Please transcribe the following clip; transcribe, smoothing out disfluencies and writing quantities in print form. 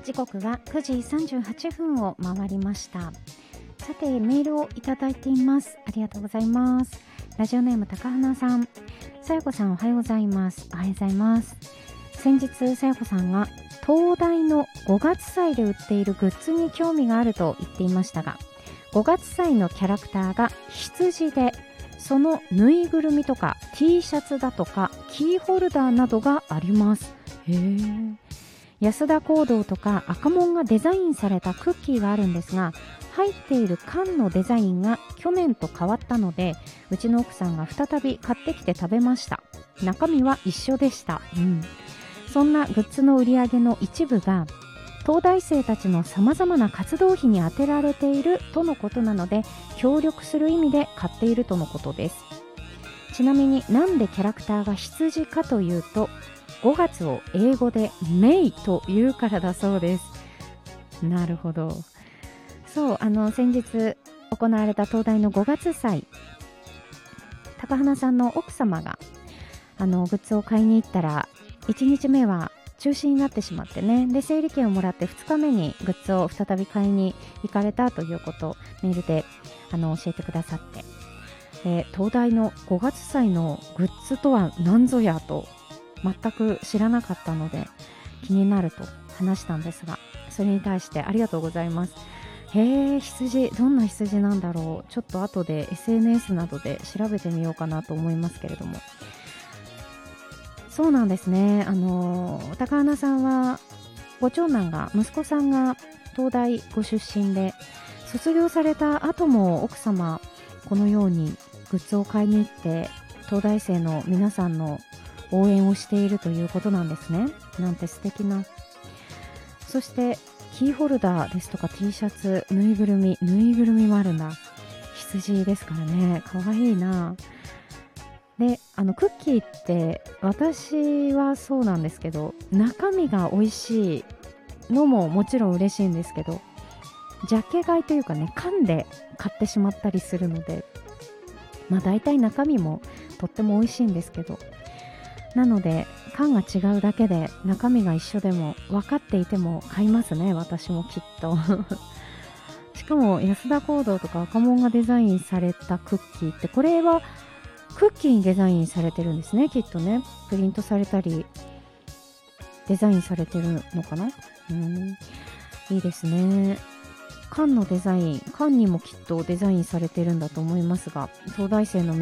時刻は9時38分を回りました。さて、メールをいただいています。ありがとうございます。ラジオネーム高花さん。さやこさん、おはようございます。おはようございます。先日さやこさんが東大の5月祭で売っているグッズに興味があると言っていましたが、5月祭のキャラクターが羊で、そのぬいぐるみとか T シャツだとかキーホルダーなどがあります。へー。安田講堂とか赤門がデザインされたクッキーがあるんですが、入っている缶のデザインが去年と変わったので、うちの奥さんが再び買ってきて食べました。中身は一緒でした。そんなグッズの売り上げの一部が東大生たちのさまざまな活動費に充てられているとのことなので、協力する意味で買っているとのことです。ちなみになんでキャラクターが羊かというと、5月を英語でメイと言うからだそうです。なるほど。そう、先日行われた東大の5月祭、高花さんの奥様がグッズを買いに行ったら、1日目は中止になってしまってね。で、整理券をもらって2日目にグッズを再び買いに行かれたということをメールで教えてくださって、東大の5月祭のグッズとは何ぞやと全く知らなかったので気になると話したんですが、それに対してありがとうございます。へえ、羊、どんな羊なんだろう。ちょっと後で SNS などで調べてみようかなと思いますけれども、そうなんですね。高花さんはご長男が、息子さんが東大ご出身で、卒業された後も奥様このようにグッズを買いに行って東大生の皆さんの応援をしているということなんですね。なんて素敵な。そしてキーホルダーですとか T シャツ、ぬいぐるみもあるんだ。羊ですからね。かわいいな。で、クッキーって私はそうなんですけど、中身が美味しいのももちろん嬉しいんですけど、ジャケ買いというかね、缶で買ってしまったりするので、まあ大体中身もとっても美味しいんですけど、なので缶が違うだけで中身が一緒でも分かっていても買いますね、私もきっと。しかも安田講堂とか赤門がデザインされたクッキーって、これはクッキーにデザインされてるんですね、きっとね。プリントされたりデザインされてるのかな。いいですね。缶のデザイン、缶にもきっとデザインされてるんだと思いますが、東大生の